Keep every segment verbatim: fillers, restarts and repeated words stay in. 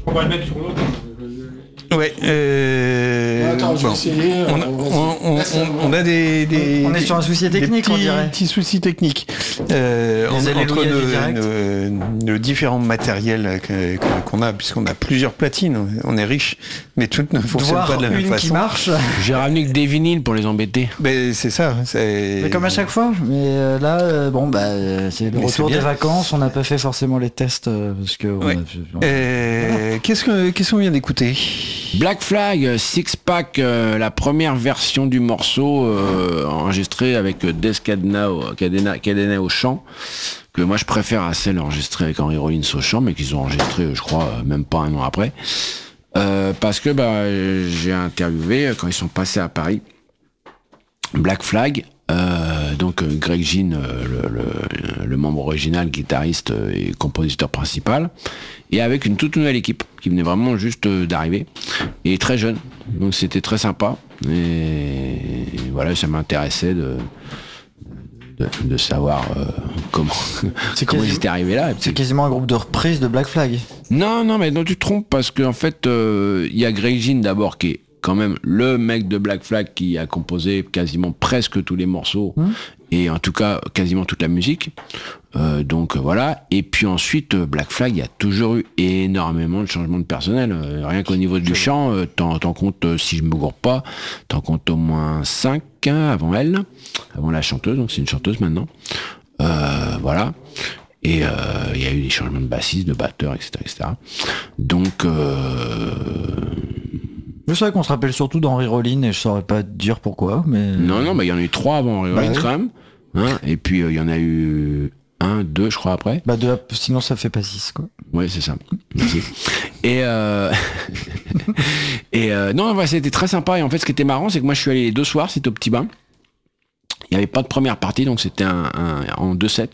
On va le mettre sur l'autre. Ouais. Euh, Attends, je vais bon. essayer. On, a- on- on- on- on a des, des- On est sur un souci des technique, petits, on dirait. petits soucis techniques. Euh, Les en- entre alléluia du direct. nos, nos- nos différents matériels que- que- qu'on a, puisqu'on a plusieurs platines, on est riche, mais toutes ne fonctionnent Voir pas de la même une qui façon. marche. J'ai ramené que des vinyles pour les embêter. Ben, c'est ça. C'est... Mais comme à chaque fois. Mais euh, là, euh, bon, bah, euh, c'est le Mais retour c'est des bien. vacances. On n'a pas fait forcément les tests euh, parce que. on Ouais. a- on- Euh, qu'est-ce que qu'est-ce qu'on vient d'écouter? Black Flag, Six Pack, euh, la première version du morceau euh, enregistrée avec Des Cadena, au- Cadena, Cadena au chant, que moi je préfère à celle enregistrée avec Henry Rollins au chant, mais qu'ils ont enregistré, je crois, euh, même pas un an après. Euh, parce que bah, j'ai interviewé, euh, quand ils sont passés à Paris, Black Flag, euh, donc euh, Greg Ginn, euh, le, le, le membre original, guitariste euh, et compositeur principal, et avec une toute nouvelle équipe qui venait vraiment juste euh, d'arriver, et très jeune, donc c'était très sympa, et voilà, ça m'intéressait de, de, de savoir euh, comment, C'est comment quasi- ils étaient arrivés là. Et puis- C'est quasiment un groupe de reprise de Black Flag. non, non, mais non, tu te trompes parce qu'en fait, euh, il y a Greg Ginn d'abord qui est quand même le mec de Black Flag qui a composé quasiment presque tous les morceaux Mmh. et en tout cas quasiment toute la musique. Euh, donc euh, voilà. Et puis ensuite, euh, Black Flag, il y a toujours eu énormément de changements de personnel. Euh, rien qu'au niveau du chant, euh, t'en, t'en comptes, euh, si je me gourre pas, t'en comptes au moins cinq hein, avant elle, avant la chanteuse. Donc c'est une chanteuse maintenant. Euh, voilà. Et euh, il y a eu des changements de bassiste, de batteur, et cetera, et cetera. Donc, euh, Je sais qu'on se rappelle surtout d'Henry Rollins et je saurais pas te dire pourquoi, mais. non, non, bah, il y en a eu trois avant Henry Bah Rollins oui. quand même. Hein, et puis euh, il y en a eu un, deux, je crois, après. Bah de, sinon ça fait pas six quoi. Oui, c'est ça. Merci. Et, euh... et euh, non, ouais, c'était très sympa. Et en fait, ce qui était marrant, c'est que moi, je suis allé les deux soirs, c'était au Petit Bain. Il n'y avait pas de première partie, donc c'était un, un- en deux sets.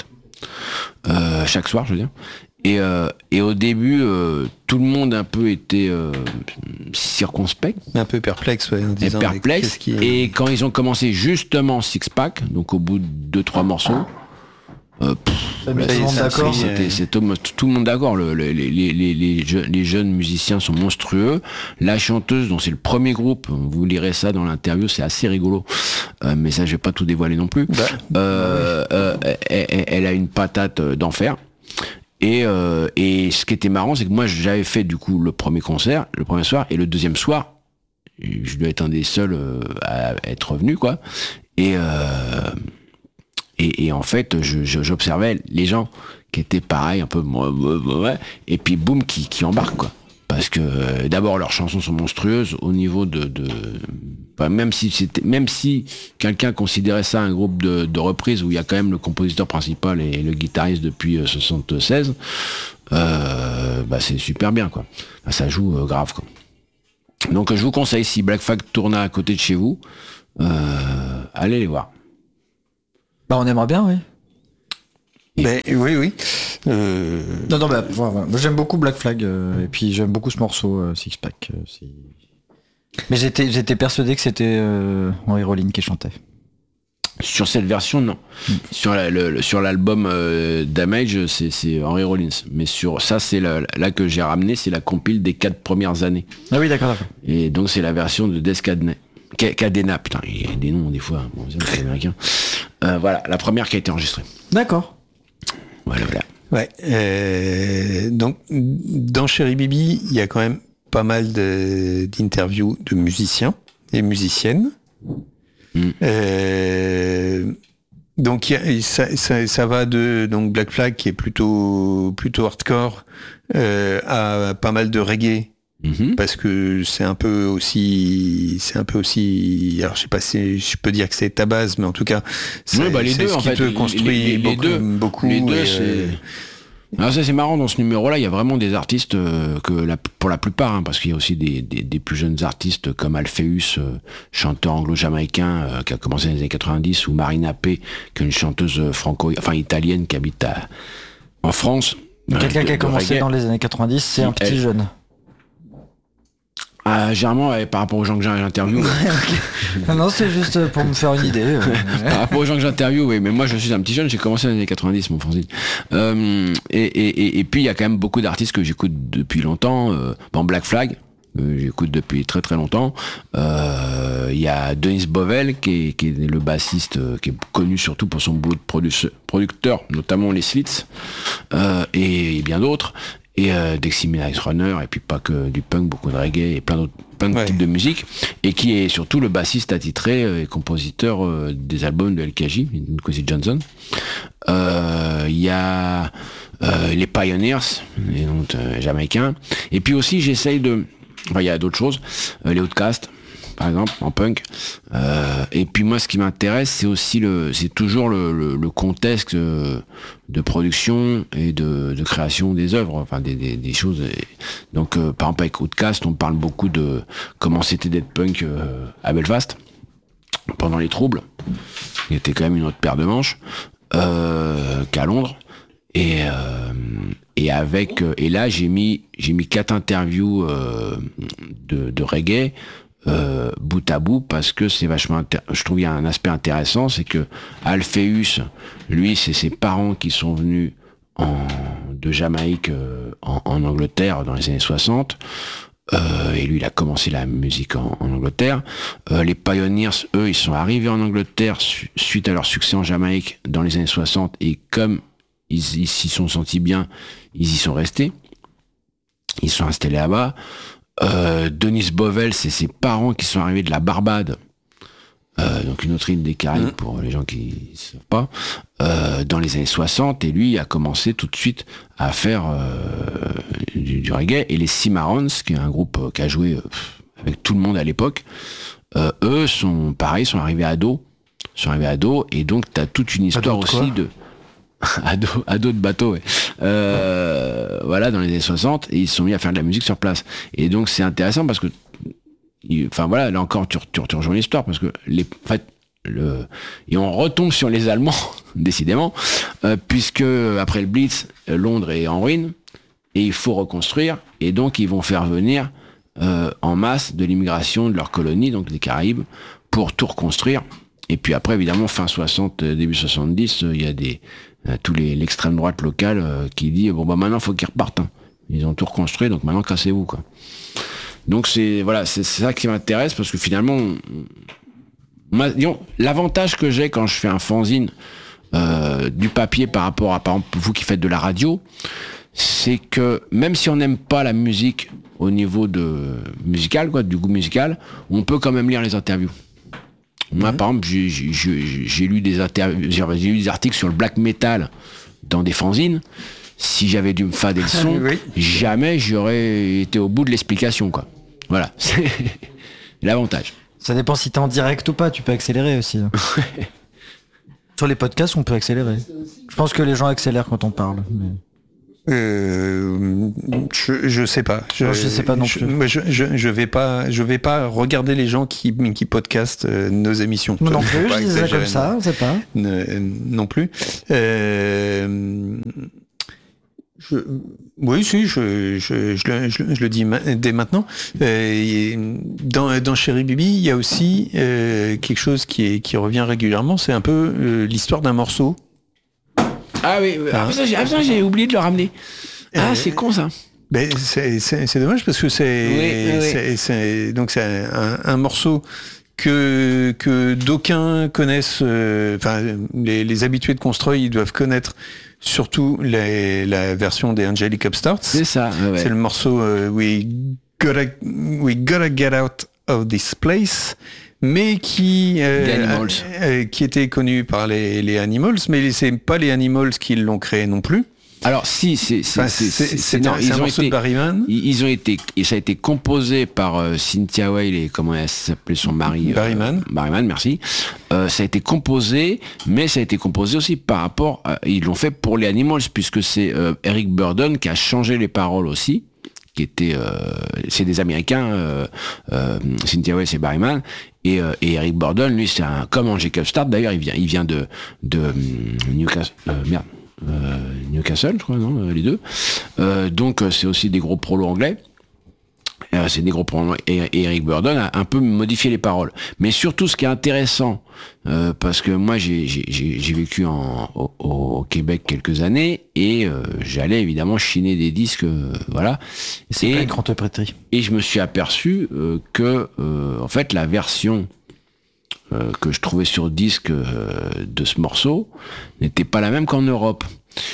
Euh, chaque soir, je veux dire. Et, euh, et au début, euh, tout le monde un peu était euh, circonspect, Un peu perplexe, ouais, en et disant, mais perplexe. qu'est-ce qui- Et quand ils ont commencé justement Six Pack, donc au bout de deux trois morceaux, euh, pff, Ça met ça tout y le est, monde ça d'accord. pris, euh, c'était, c'est tout, tout le monde d'accord. Le- le- les, les, les, les, je- les jeunes musiciens sont monstrueux. La chanteuse, dont c'est le premier groupe, vous lirez ça dans l'interview, c'est assez rigolo. Euh, mais ça, je vais pas tout dévoiler non plus. Bah, Euh, euh, elle, elle- elle a une patate euh, d'enfer. Et, euh, et ce qui était marrant, c'est que moi, j'avais fait du coup le premier concert, le premier soir, et le deuxième soir, je dois être un des seuls euh, à être revenu, quoi. Et, euh, et, et en fait, je- je- j'observais les gens qui étaient pareils, un peu, ouais, et puis boum, qui, qui embarquent, quoi. Parce que euh, d'abord leurs chansons sont monstrueuses au niveau de, de enfin, même si c'était, même si quelqu'un considérait ça un groupe de, de reprises où il y a quand même le compositeur principal et le guitariste depuis euh, soixante-seize, euh, bah c'est super bien quoi. Enfin, ça joue euh, grave quoi. Donc euh, je vous conseille, si Black Flag tourne à côté de chez vous, euh, allez les voir. Bah on aimerait bien, oui. ben, oui, oui. Euh, Non, non, bah voilà, voilà. Moi, j'aime beaucoup Black Flag euh, et puis j'aime beaucoup ce morceau euh, Six Pack. euh, c'est- Mais j'étais, j'étais persuadé que c'était euh, Henry Rollins qui chantait. Sur cette version, non. Sur, la- le, le- sur l'album euh, Damage, c'est, c'est Henry Rollins. Mais sur ça, c'est la- là que j'ai ramené, c'est la compile des quatre premières années. Ah oui, d'accord, d'accord. Et donc c'est la version de Des Cadena. Ca- Cadena, putain, il y a des noms des fois, bon, c'est américain. Euh, voilà, la première qui a été enregistrée. D'accord. Voilà, voilà. ouais. Euh, donc, dans Chéri Bibi, il y a quand même pas mal de- d'interviews de musiciens et musiciennes. Mm. Euh, donc, il y a- ça, ça, ça va de donc Black Flag qui est plutôt plutôt hardcore euh, à pas mal de reggae. Mhm. Parce que c'est un peu aussi, c'est un peu aussi, alors je sais pas si je peux dire que c'est ta base, mais en tout cas, c'est Oui, bah, les c'est deux, ce en qui fait. te Les- construit les- les beaucoup, deux. beaucoup. Les deux, et, c'est... euh, Alors ça c'est marrant, dans ce numéro-là, il y a vraiment des artistes euh, que la, pour la plupart, hein, parce qu'il y a aussi des, des, des plus jeunes artistes comme Alpheus, euh, chanteur anglo-jamaïcain euh, qui a commencé dans les années quatre-vingt-dix, ou Marina P, qui est une chanteuse euh, franco, enfin italienne qui habite à, en France. Quelqu'un Euh, qui a de- de commencé reggae. dans les années quatre-vingt-dix, c'est un petit Elle- jeune. Ah, généralement, ouais, par rapport aux gens que j'interviewe. Ouais, okay. Non, non, c'est juste pour me faire une idée. Euh, par rapport aux gens que j'interviewe, oui, mais moi je suis un petit jeune, j'ai commencé dans les années quatre-vingt-dix, mon fanzine. Euh, et, et, et, et puis il y a quand même beaucoup d'artistes que j'écoute depuis longtemps. Euh, bon, Black Flag, euh, j'écoute depuis très très longtemps. Il euh, y a Denis Bovell, qui est, qui est le bassiste, euh, qui est connu surtout pour son boulot de produ- producteur, notamment les Slits, euh, et, et bien d'autres. Et euh, Dexy Midnight Runner, et puis pas que du punk, beaucoup de reggae et plein d'autres plein de ouais. types de musique, et qui est surtout le bassiste attitré et compositeur euh, des albums de L K J, Quincy Johnson. Il euh, y a euh, les Pioneers, les donc, euh, jamaïcains, et puis aussi j'essaye de... Enfin, il y a d'autres choses, euh, les Outcasts, par exemple, en punk. Euh, et puis moi, ce qui m'intéresse, c'est aussi le, c'est toujours le, le, le contexte de, de production et de, de création des œuvres, enfin des, des, des choses. Et donc, euh, par exemple, avec Outcast, on parle beaucoup de comment c'était d'être punk euh, à Belfast pendant les troubles. Il était quand même une autre paire de manches euh, qu'à Londres. Et, euh, et avec et là, j'ai mis j'ai mis quatre interviews euh, de, de reggae. Euh, bout à bout, parce que c'est vachement intér- je trouve il y a un aspect intéressant, c'est que Alpheus, lui, c'est ses parents qui sont venus en, de Jamaïque euh, en, en Angleterre dans les années soixante, euh, et lui il a commencé la musique en, en Angleterre. Euh, les Pioneers, eux, ils sont arrivés en Angleterre su- suite à leur succès en Jamaïque dans les années soixante, et comme ils, ils s'y sont sentis bien, ils y sont restés, ils sont installés là-bas. Euh, Denis Bovell, c'est ses parents qui sont arrivés de la Barbade, euh, donc une autre île des Caraïbes mmh. pour les gens qui ne savent pas, euh, dans les années soixante, et lui a commencé tout de suite à faire euh, du, du reggae. Et les Cimarrons, qui est un groupe euh, qui a joué euh, avec tout le monde à l'époque, euh, eux sont pareil, sont arrivés à dos, sont arrivés à dos, et donc tu as toute une histoire aussi de ado, ado de bateau, ouais. Euh, voilà, dans les années soixante, et ils se sont mis à faire de la musique sur place. Et donc c'est intéressant parce que, enfin voilà, là encore tu, tu, tu rejoins l'histoire, parce que les, en fait, le, et on retombe sur les Allemands, décidément, euh, puisque après le Blitz, Londres est en ruine, et il faut reconstruire, et donc ils vont faire venir euh, en masse de l'immigration de leur colonie, donc des Caraïbes, pour tout reconstruire. Et puis après, évidemment, fin soixante, début soixante-dix, il y a des tous les l'extrême droite locale euh, qui dit bon bah maintenant faut qu'ils repartent. Hein. Ils ont tout reconstruit, donc maintenant cassez-vous quoi. Donc c'est voilà, c'est, c'est ça qui m'intéresse, parce que finalement, on, on disons, l'avantage que j'ai quand je fais un fanzine euh, du papier par rapport à par exemple vous qui faites de la radio, c'est que même si on n'aime pas la musique au niveau de musical quoi, du goût musical, on peut quand même lire les interviews. Moi, mmh. par exemple, j'ai, j'ai, j'ai, lu des interviews, j'ai lu des articles sur le black metal dans des fanzines. Si j'avais dû me fader le son, oui. jamais j'aurais été au bout de l'explication, quoi. Voilà, c'est l'avantage. Ça dépend si t'es en direct ou pas, tu peux accélérer aussi. Sur les podcasts, on peut accélérer. Je pense que les gens accélèrent quand on parle. Mais... Euh, je, je sais pas. Je, non, je sais pas non je, plus. Je, je, je vais pas, je vais pas regarder les gens qui, qui podcastent euh, nos émissions. Non, non plus, je disais comme ça, on sait pas. Ne, non plus. Euh, je, oui, si, je, je, je, le, je, je le dis ma, dès maintenant. Euh, dans, dans Chéri Bibi, il y a aussi euh, quelque chose qui, est, qui revient régulièrement. C'est un peu euh, l'histoire d'un morceau. Ah oui, ah, ça, j'ai, ah, ça, j'ai oublié de le ramener. Ah, euh, c'est con ça. Ben, c'est, c'est, c'est dommage parce que c'est, oui, oui. c'est, c'est donc c'est un, un morceau que que d'aucuns connaissent. Enfin, euh, les, les habitués de Construy, ils doivent connaître surtout les, la version des Angelic Upstarts. C'est ça. Ouais. C'est le morceau euh, We gotta We gotta get out of this place. Mais qui euh, euh, qui était connu par les, les Animals, mais c'est pas les Animals qui l'ont créé non plus. Alors si, c'est c'est enfin, c'est, c'est, c'est, c'est, non, c'est un morceau été, de Barryman. Ils ont été et ça a été composé par euh, Cynthia Weil et comment elle s'appelait son mari. Barryman. Euh, Barryman, merci. Euh, ça a été composé, mais ça a été composé aussi par rapport. À, ils l'ont fait pour les Animals puisque c'est euh, Eric Burdon qui a changé les paroles aussi. Qui était, euh, c'est des Américains, euh, euh, Cynthia Weil c'est Barryman, et, euh, et Eric Burdon, lui c'est un comme Angelic Upstart, d'ailleurs il vient, il vient de, de euh, Newcastle, euh, merde, euh, Newcastle, je crois, non, les deux. Euh, donc c'est aussi des gros prolos anglais. Euh, voilà, c'est des gros problèmes. Et, et Eric Burdon a un peu modifié les paroles. Mais surtout, ce qui est intéressant, euh, parce que moi, j'ai, j'ai, j'ai vécu en, au, au Québec quelques années, et euh, j'allais évidemment chiner des disques, euh, voilà. C'est et, pas une grande prêterie. Et je me suis aperçu euh, que, euh, en fait, la version euh, que je trouvais sur disque euh, de ce morceau n'était pas la même qu'en Europe.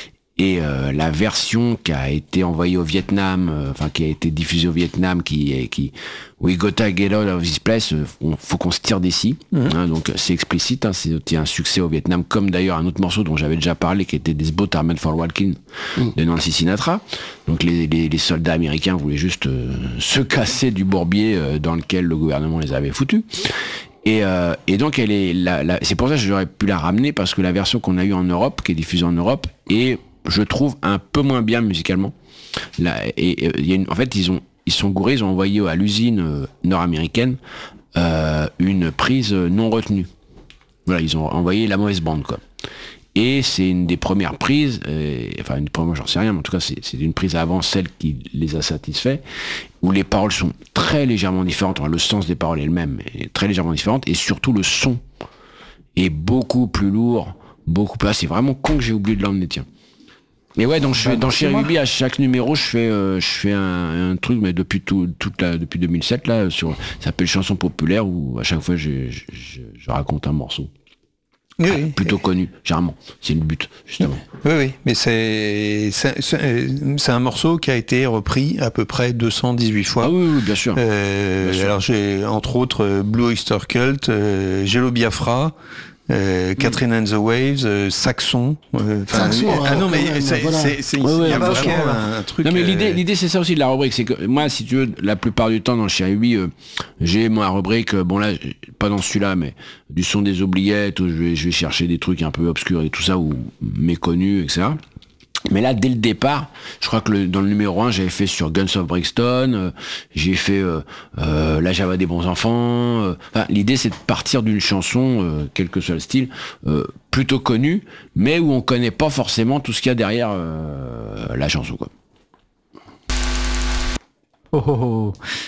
Et euh, la version qui a été envoyée au Vietnam, euh, enfin qui a été diffusée au Vietnam, qui est qui We Gotta Get Out of This Place, euh, faut, faut qu'on se tire d'ici. Mmh. Hein, donc c'est explicite, hein, c'est un succès au Vietnam, comme d'ailleurs un autre morceau dont j'avais déjà parlé, qui était This Boat Are Meant for Walking mmh. de Nancy Sinatra. Donc les, les, les soldats américains voulaient juste euh, se casser du bourbier euh, dans lequel le gouvernement les avait foutus. Et, euh, et donc elle est, la, la, c'est pour ça que j'aurais pu la ramener, parce que la version qu'on a eue en Europe, qui est diffusée en Europe, est, je trouve, un peu moins bien musicalement. Là, et, et y a une, en fait, ils ont, ils sont gourés, ils ont envoyé à l'usine euh, nord-américaine euh, une prise non retenue. Voilà, ils ont envoyé la mauvaise bande, quoi. Et c'est une des premières prises, euh, enfin une première, j'en sais rien, mais en tout cas c'est, c'est une prise avant celle qui les a satisfaits, où les paroles sont très légèrement différentes, enfin, le sens des paroles est le même, mais très légèrement différente, et surtout le son est beaucoup plus lourd, beaucoup plus... Ah, c'est vraiment con que j'ai oublié de l'emmener, tiens. Mais ouais, donc je fais, dans Chez Ruby, à chaque numéro, je fais, euh, je fais un, un truc, mais depuis tout, toute la, depuis deux mille sept là, sur, ça s'appelle Chanson populaire, où à chaque fois je, je, je, je raconte un morceau. Oui, ah, oui. Plutôt connu, généralement. C'est le but, justement. Oui, oui, mais c'est, c'est, c'est un morceau qui a été repris à peu près deux cent dix-huit fois. Ah oui, oui, bien sûr. Euh, bien sûr. Alors j'ai entre autres Blue Oyster Cult, euh, Jello Biafra, Euh, Catherine and the Waves, euh, Saxon. Euh, Saxon. Ah non, mais même, c'est, voilà. c'est, c'est, ouais, il ouais, y a bah, vraiment okay. un, un truc. Non, mais l'idée, euh... l'idée, c'est ça aussi de la rubrique, c'est que moi, si tu veux, la plupart du temps dans Chez Ruby, euh, j'ai ma rubrique, bon là, pas dans celui-là, mais du son des oubliettes, où je vais, je vais chercher des trucs un peu obscurs et tout ça, ou méconnus, et cetera. Mais là, dès le départ, je crois que le, dans le numéro un, j'avais fait sur Guns of Brixton, euh, j'ai fait euh, euh, La Java des bons enfants. Euh, enfin, l'idée, c'est de partir d'une chanson, euh, quel que soit le style, euh, plutôt connue, mais où on connaît pas forcément tout ce qu'il y a derrière euh, la chanson, quoi. Oh, oh, oh.